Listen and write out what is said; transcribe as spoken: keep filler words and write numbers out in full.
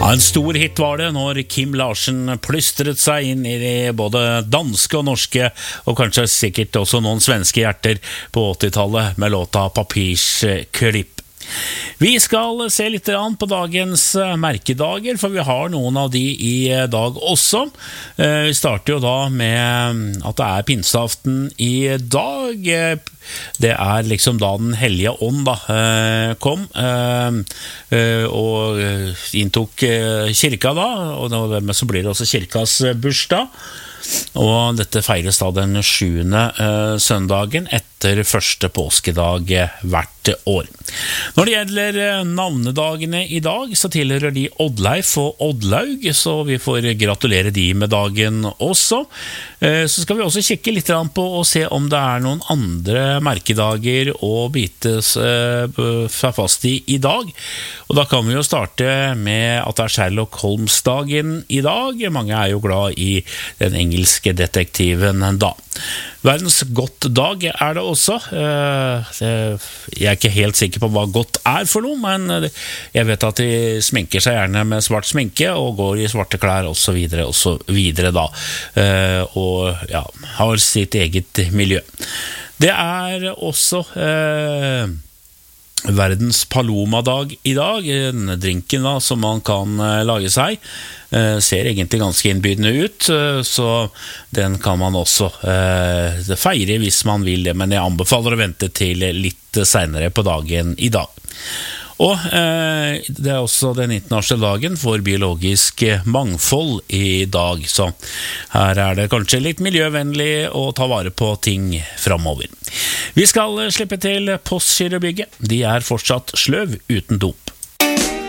Ja, en stor hit var det når Kim Larsen plystret seg inn i både danske og norske, og kanskje sikkert også noen svenske hjerter på åttitallet med låta Papirsklipp. Vi skal se litt på dagens merkedager, for vi har noen av de i dag også. Vi starter jo da med at det er pinseaften i dag. Det er liksom da den hellige ånd da kom og inntok kirka da, og dermed så blir det også kirkas bursdag. Og dette feires da den sjuende eh, søndagen etter første påskedag hvert år. Når det gjelder navnedagene i dag, så tilhører de Oddleif og Oddlaug, så vi får gratulere de med dagen også. Eh, så skal vi også kikke litt på og se om det er noen andre merkedager å bite seg eh, fast i i dag. Og da kan vi jo starte med at det er Sherlock Holmes-dagen i dag. Mange er jo glad i den engelske engelske detektiven da. Verdens godt dag er det også. Jeg er ikke helt sikker på hva godt er for noe, men jeg vet at de sminker seg gjerne med svart sminke og går i svarte klær og så videre og så videre da. Og ja, har sitt eget miljø. Det er også eh, verdens Paloma-dag i dag. Denne drinken da, som man kan lage seg, eh, ser egentlig ganske innbydende ut, så den kan man også eh, feire hvis man vil det, men jeg anbefaler å vente til litt senere på dagen i dag. Og eh, det er også den internasjonale dagen for biologisk mangfold i dag, så her er det kanskje litt miljøvennlig å ta vare på ting fremover. Vi skal slippe til Postgirobygget. De er fortsatt sløv uten dop.